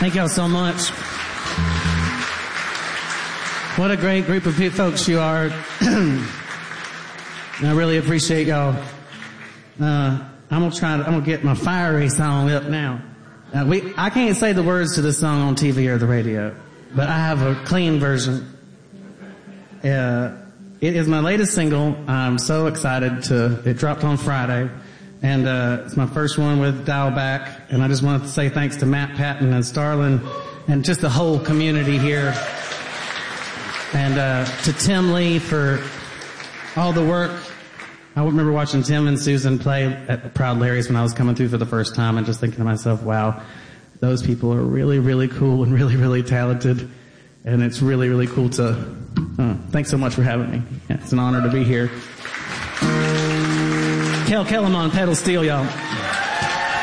Thank y'all so much. What a great group of folks you are. I really appreciate y'all. I'm gonna get my fiery song up now. I can't say the words to this song on TV or the radio, but I have a clean version. It is my latest single. I'm so excited it dropped on Friday, and it's my first one with Dial Back, and I just wanted to say thanks to Matt Patton and Starlin and just the whole community here. And to Tim Lee for all the work. I remember watching Tim and Susan play at Proud Larry's when I was coming through for the first time and just thinking to myself, wow, those people are really, really cool and really, really talented. And it's really, really cool to... thanks so much for having me. Yeah, it's an honor to be here. Kel Kellum on pedal steel, y'all.